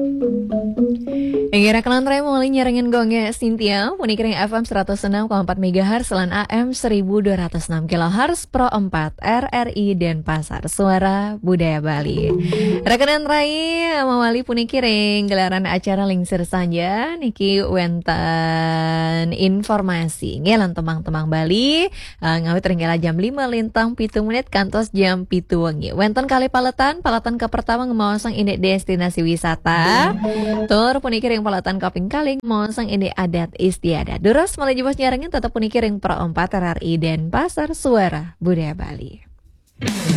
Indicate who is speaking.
Speaker 1: Ingira kelan raya mulai nyerengin gongnya Cynthia, Punikiring FM 106,4 MHz, Selan AM 1206 kHz, Pro 4, RRI Denpasar, Suara Budaya Bali. Rekanan rai mawali Punikiring, gelaran acara lingsir saja, niki wenten informasi, ngelan temang-temang Bali, ngawit ringgala jam 5 lintang 7 menit, kantos jam 7 wengi. Wenten kali palatan ke pertama ngemawasang ini destinasi wisata, tur Punikiring palatan kaping kaling mosang ini adat istiadat. Duras malah jebos nyarengin tetap Punikiring Pro 4 RRI Denpasar, Suara Budaya Bali.